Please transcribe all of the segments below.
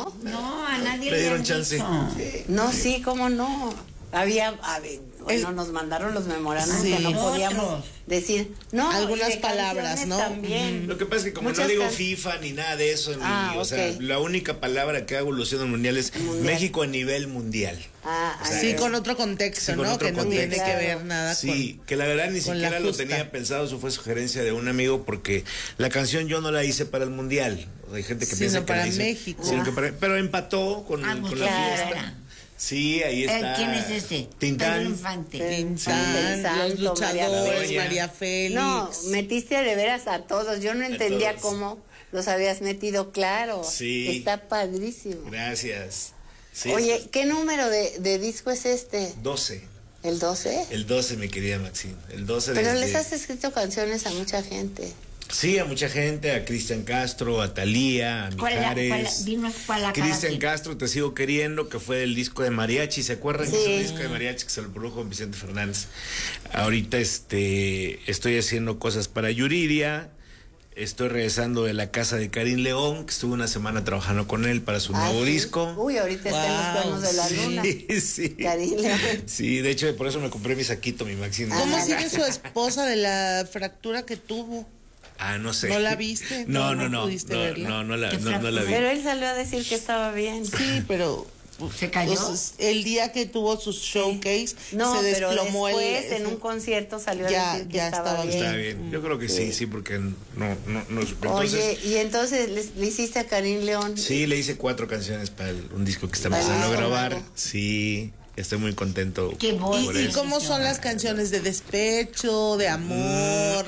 ¿no? No, a nadie le dieron han chance. dicho. No, sí, cómo no. Bueno, nos mandaron los memorandos Sí. que no podíamos Otros. decir. No, Algunas y de palabras, canciones ¿no? también. Lo que pasa es que como Muchas no digo can- FIFA ni nada de eso, o sea, ok. la única palabra que ha evolucionado mundial es Mundial. México a nivel mundial. O sea, Sí, con otro contexto, Sí, con ¿no? otro Que no contexto. tiene que ver nada Sí, que la verdad ni con la siquiera lo justa. tenía pensado, eso fue sugerencia de un amigo, porque la canción yo no la hice para el mundial. O sea, hay gente que Sino piensa que para la hice, México. sino que pero empató con, Ah, con pues la claro, fiesta. era. Sí, ahí está. ¿Quién es ese? Tintán. Pedro Infante. Tintán, Santo, los luchadores, María María Félix. No, metiste de veras a todos. Yo no entendía todos. cómo los habías metido, claro. Sí. Está padrísimo. Gracias. Sí, Oye, ¿qué número de disco es este? 12. ¿El 12? El 12, mi querida Maxine. El 12 Pero desde- les has escrito canciones a mucha gente. Sí, a mucha gente, a Cristian Castro, a Talía, a Mijares. Dinos cuál la Cristian canción. Castro, Te Sigo Queriendo, que fue el disco de Mariachi, ¿se acuerdan? Sí. Que es el disco de Mariachi que se lo produjo Vicente Fernández. Ahorita estoy haciendo cosas para Yuridia. Estoy regresando de la casa de Karim León, que estuve una semana trabajando con él para su nuevo ¿Sí? disco. Uy, ahorita está en los Wow, cuernos de la luna. Sí, sí. Karim León. Sí, de hecho, por eso me compré mi saquito, mi Maxine. ¿Cómo sigue su esposa de la fractura que tuvo? Ah, no sé. ¿No la viste? No, ¿No no pudiste verla? no la ¿Qué vi. Pero él salió a decir que estaba bien. Sí, pero ¿Se cayó? pues, el día que tuvo su showcase No, se pero desplomó después en un concierto salió Ya- a decir que ya estaba estaba bien. Está bien. Yo creo que sí, porque no supe. Oye, Entonces, y entonces le hiciste a Karim León. sí, le hice 4 canciones para un disco que estamos Para el empezando a disco grabar. nuevo. Sí, estoy muy contento. Qué voz. por ¿Y eso. cómo son las canciones de despecho, de amor,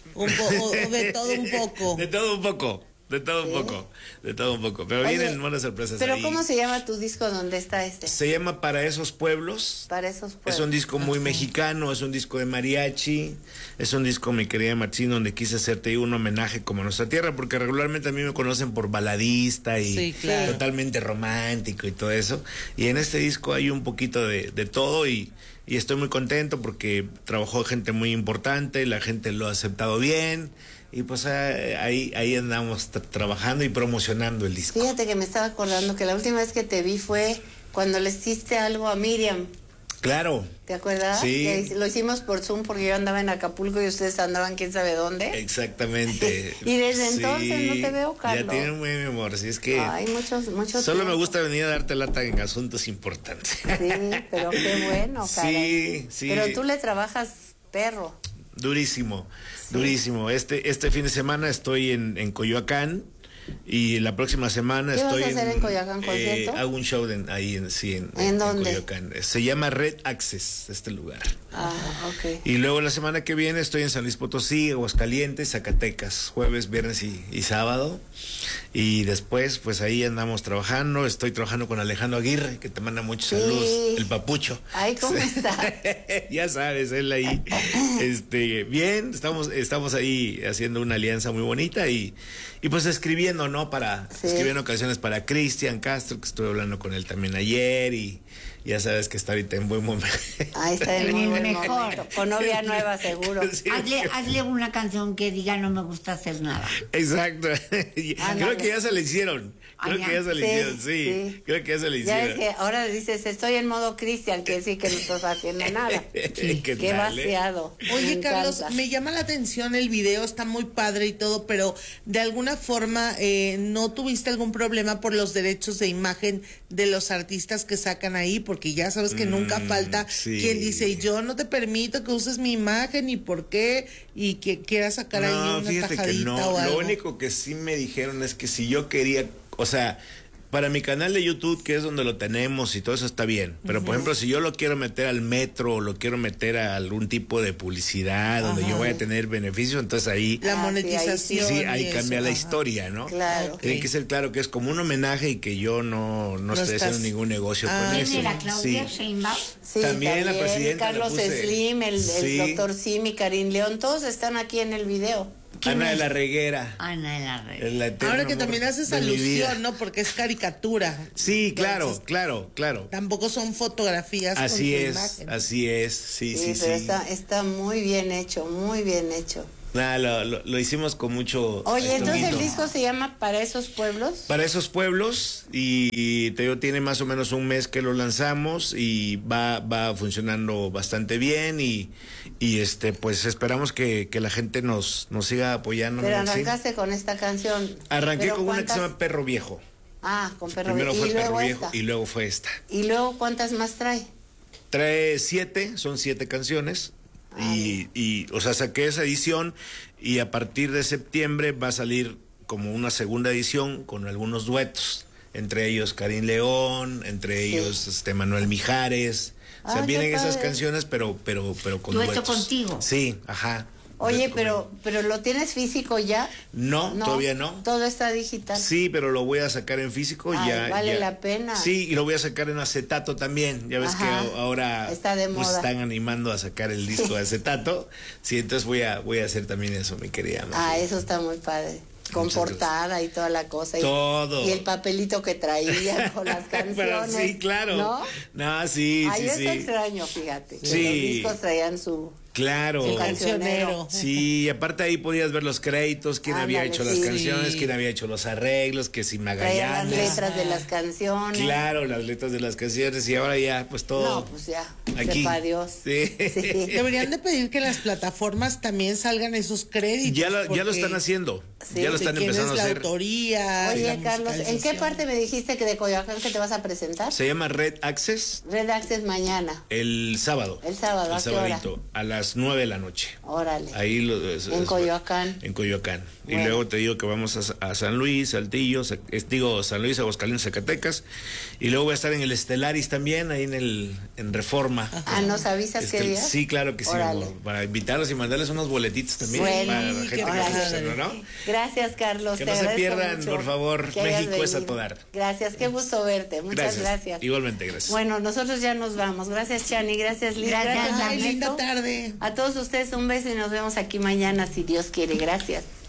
de todo un poco? De todo un poco. De todo un poco. De todo un poco. Pero Oye, vienen buenas sorpresas Pero ahí. ¿cómo se llama tu disco donde está este? Se llama Para Esos Pueblos. Para esos pueblos. Es un disco muy mexicano, es un disco de mariachi, es un disco, mi querida Martín, donde quise hacerte un homenaje como a nuestra tierra, porque regularmente a mí me conocen por baladista y Sí, claro. totalmente romántico y todo eso. Y en este disco hay un poquito de todo y estoy muy contento porque trabajó gente muy importante, la gente lo ha aceptado bien. Y pues ahí andamos trabajando y promocionando el disco. Fíjate que me estaba acordando que la última vez que te vi fue cuando le hiciste algo a Miriam. Claro. ¿Te acuerdas? Sí. Que lo hicimos por Zoom porque yo andaba en Acapulco y ustedes andaban quién sabe dónde. Exactamente. Y desde entonces no te veo, Carlos. Ya tienen muy mi amor, si es que Ay, muchos solo me tiempo. gusta venir a darte lata en asuntos importantes. Sí, pero qué bueno, caray. Sí, sí. Pero tú le trabajas perro. Durísimo, durísimo. Este fin de semana estoy en Coyoacán y la próxima semana ¿Qué vas estoy a hacer en Coyoacán, concierto? hago un show ahí ¿En dónde? Coyoacán. Se llama Red Access, este lugar. Ok. Y luego la semana que viene estoy en San Luis Potosí, Aguascalientes, Zacatecas, jueves, viernes y sábado. Y después, pues ahí andamos trabajando. Estoy trabajando con Alejandro Aguirre, que te manda muchos Sí. saludos, el papucho. Ay, ¿cómo está? Ya sabes, él ahí. Bien, estamos ahí haciendo una alianza muy bonita y pues escribiendo, ¿no? Sí. Escribiendo canciones para Cristian Castro, que estuve hablando con él también ayer y ya sabes que está ahorita en buen momento. Ahí está en En muy el buen mejor. momento. Con novia nueva, seguro. Sí. Hazle una canción que diga no me gusta hacer nada. Exacto. Creo que ya se le hicieron. Creo Ah, que ya se le Sí, hicieron, sí. Creo que ya se le Ya hicieron. es que ahora dices, estoy en modo Cristian, que sí que no estás haciendo nada. ¿Qué Qué tal, vaciado. Oye, Me Carlos, encanta. me llama la atención el video, está muy padre y todo, pero de alguna forma no tuviste algún problema por los derechos de imagen de los artistas que sacan ahí, porque ya sabes que nunca falta sí. quien dice, yo no te permito que uses mi imagen y por qué, y que quiera sacar ahí No, una fíjate que tajadita no. o algo. Lo único que sí me dijeron es que si yo quería, o sea, para mi canal de YouTube, que es donde lo tenemos y todo eso está bien. Pero, por ejemplo, si yo lo quiero meter al metro o lo quiero meter a algún tipo de publicidad donde yo voy a tener beneficio, entonces ahí, La Ah, sí, monetización. sí, y ahí eso, cambia la ajá. historia, ¿no? Claro. Tiene que ser claro que es como un homenaje y que yo no estoy estás- haciendo ningún negocio Ah. con ¿Quién eso. era? ¿Claudia Sí. Sheinbaum? Sí, También la presidenta Carlos le puse. Slim, el Sí. doctor Simi, Karim León, todos están aquí en el video. Ana de la Reguera. Ana de la Red. el eterno Ahora que amor también haces de mi vida. alusión, ¿no? Porque es caricatura. Sí, claro, Entonces, claro. Tampoco son fotografías Así con su es, imagen. así es, sí. Pero está muy bien hecho, muy bien hecho. Nada, lo hicimos con mucho. Oye, entonces el cariño. disco se llama Para esos pueblos. Para esos pueblos, y te digo, tiene más o menos un mes que lo lanzamos y va funcionando bastante bien y pues esperamos que la gente nos siga apoyando. Pero ¿no? Sí. arrancaste con esta canción. Arranqué ¿Pero con una que se cuántas? llama Perro Viejo. Ah, con Perro Primero Viejo. fue Y Perro luego Viejo esta. y luego fue esta. ¿Y luego cuántas más trae? Trae 7, son 7 canciones. Y o sea, saqué esa edición y a partir de septiembre va a salir como una segunda edición con algunos duetos, entre ellos Karim León, entre ellos Manuel Mijares. O sea, Ah, qué vienen esas padre. canciones, pero con Dueto duetos. contigo. Sí, ajá. Oye, Dueto pero ¿lo tienes físico ya? No, todavía no. Todo está digital. Sí, pero lo voy a sacar en físico. Ay, ya vale ya. la pena. Sí, y lo voy a sacar en acetato también. Ya ves Ajá. que ahora Está de pues, moda. están animando a sacar el disco de acetato. Sí, entonces voy a hacer también eso, mi querida María. Ah, eso está muy padre. Con Muchas portada y toda la cosa. Todo. Y el papelito que traía con las canciones. Pero sí, claro. ¿No? No, sí, Ay, sí, es sí. extraño, fíjate. que Sí. Los discos traían su Claro. Cancionero. Sí, aparte ahí podías ver los créditos, quién había Ándale, hecho las sí. canciones, quién había hecho los arreglos, que si traían las Magallanes. letras de las canciones. Claro, las letras de las canciones y ahora ya, pues todo. No, pues ya. Aquí. Sepa Dios. Sí. Sí. Deberían de pedir que las plataformas también salgan esos créditos. Ya lo porque están haciendo. Sí, Ya lo de están quién empezando es a la hacer. autoría. Oye, la Carlos, ¿en qué musicalización. parte me dijiste que de Coyoacán que te vas a presentar? Se llama Red Access Red Access mañana. el sábado. El sábado, ¿a qué hora? sabadito, a las 9 de la noche. Órale. Ahí En Coyoacán. En Coyoacán. Y Bueno. luego te digo que vamos a San Luis, Saltillo, San Luis, Aguascalientes, Zacatecas. Y luego voy a estar en el Estelaris también, ahí en Reforma. Ah, ¿nos avisas qué día? Sí, claro que sí. Órale. Para invitarlos y mandarles unos boletitos también. Bueno, para la gente que órale. guste hacerlo, ¿no? Gracias, Carlos. Que te no se agradezco pierdan, mucho por favor. que hayas México es a venido. todo dar. Gracias, qué gusto verte. Muchas gracias. Igualmente, gracias. Bueno, nosotros ya nos vamos. Gracias, Chani. Gracias, Liz. Gracias, Gracias, Ay, Ernesto. linda tarde. A todos ustedes un beso y nos vemos aquí mañana, si Dios quiere. Gracias.